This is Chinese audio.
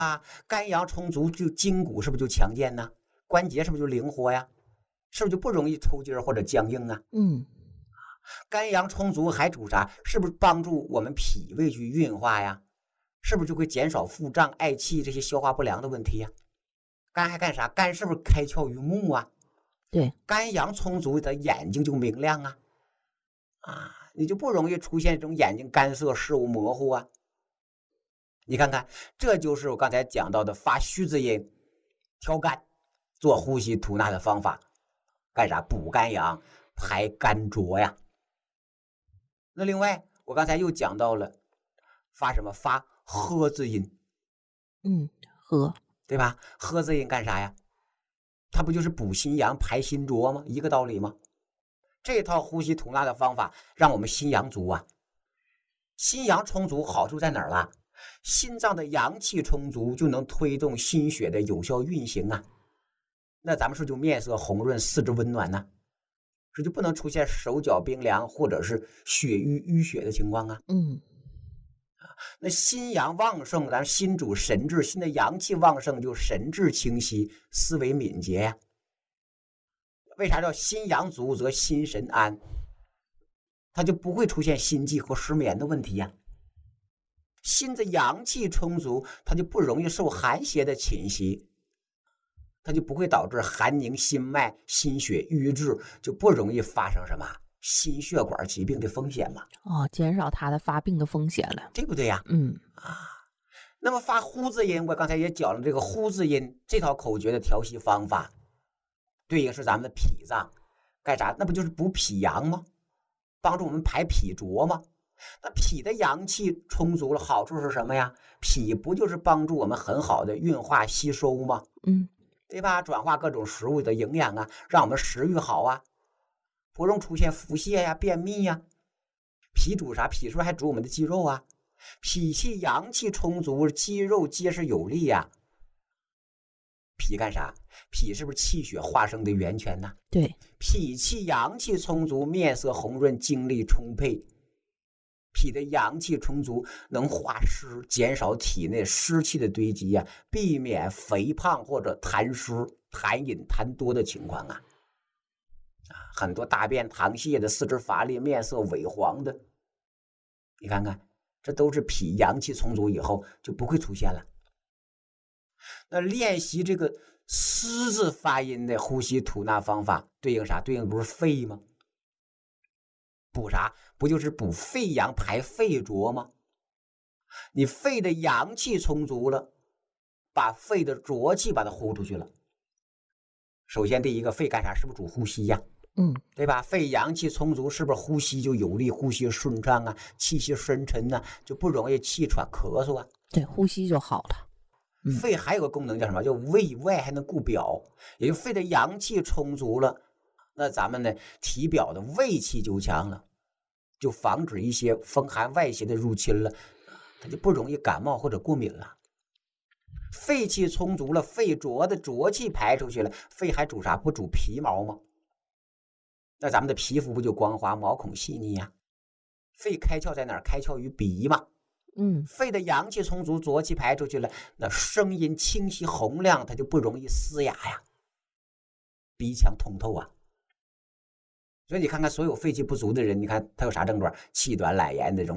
肝阳充足，就筋骨是不是就强健呢？关节是不是就灵活呀？是不是就不容易抽筋或者僵硬啊？肝阳充足还主啥？是不是帮助我们脾胃去运化呀？是不是就会减少腹胀、嗳气这些消化不良的问题呀？肝还干啥？肝是不是开窍于目啊？ 对， 肝阳充足，的眼睛就明亮啊，你就不容易出现这种眼睛干涩、视物模糊啊。你看看，这就是我刚才讲到的发虚字音、调肝、做呼吸吐纳的方法，干啥？补肝阳、排肝浊呀。那另外，我刚才又讲到了发什么？发呵字音， 呵， 对吧？呵字音干啥呀？它不就是补心阳、排心浊吗？一个道理吗？这套呼吸吐纳的方法让我们心阳足啊。心阳充足好处在哪儿了？心脏的阳气充足，就能推动心血的有效运行啊。那咱们是就面色红润、四肢温暖呢，这就不能出现手脚冰凉或者是血瘀血的情况啊。那心阳旺盛，咱心主神志，心的阳气旺盛就神志清晰，思维敏捷呀。为啥叫心阳足则心神安？它就不会出现心悸和失眠的问题呀。心的阳气充足，它就不容易受寒邪的侵袭，它就不会导致寒凝心脉、心血瘀滞，就不容易发生什么心血管疾病的风险嘛。 减少它的发病的风险了， 对不对呀？那么发呼字音，我刚才也讲了这个呼字音这套口诀的调息方法，对应是咱们的脾脏，干啥？那不就是补脾阳吗？帮助我们排脾浊吗？那脾的阳气充足了，好处是什么呀？脾不就是帮助我们很好的运化吸收吗？对吧？转化各种食物的营养啊，让我们食欲好啊，不容易出现腹泻呀、便秘呀。脾主啥？脾是不是还主我们的肌肉啊？脾气阳气充足，肌肉结实有力呀。脾干啥？脾是不是气血化生的源泉呢？ 对， 脾气阳气充足，面色红润，精力充沛。脾的阳气充足，能化湿，减少体内湿气的堆积呀，避免肥胖或者痰湿、痰饮、痰多的情况啊。很多大便溏泻的、四肢乏力、面色萎黄的，你看看，这都是脾阳气充足以后就不会出现了。那练习这个嘶字发音的呼吸吐纳方法，对应啥？对应不是肺吗？补啥？不就是补肺阳、排肺浊吗？你肺的阳气充足了，把肺的浊气把它呼出去了。首先第一个，肺干啥？是不是主呼吸呀？对吧？肺阳气充足，是不是呼吸就有力，呼吸顺畅啊，气息深沉呢，就不容易气喘咳嗽啊？ 对，呼吸就好了。 肺还有个功能叫什么？叫胃外还能固表，也就肺的阳气充足了，那咱们呢体表的胃气就强了，就防止一些风寒外邪的入侵了，它就不容易感冒或者过敏了。肺气充足了，肺浊的浊气排出去了，肺还主啥？不主皮毛吗？那咱们的皮肤不就光滑，毛孔细腻呀？肺开窍在哪儿？开窍于鼻嘛。肺的阳气充足，浊气排出去了，那声音清晰洪亮，它就不容易嘶哑呀，鼻腔通透啊。所以你看看所有肺气不足的人，你看他有啥症状？气短懒言的这种